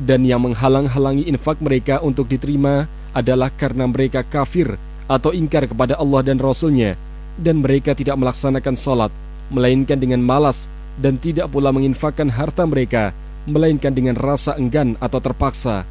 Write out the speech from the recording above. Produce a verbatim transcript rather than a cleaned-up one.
Dan yang menghalang-halangi infak mereka untuk diterima adalah karena mereka kafir atau ingkar kepada Allah dan Rasul-Nya, dan mereka tidak melaksanakan salat, melainkan dengan malas, dan tidak pula menginfakkan harta mereka, melainkan dengan rasa enggan atau terpaksa.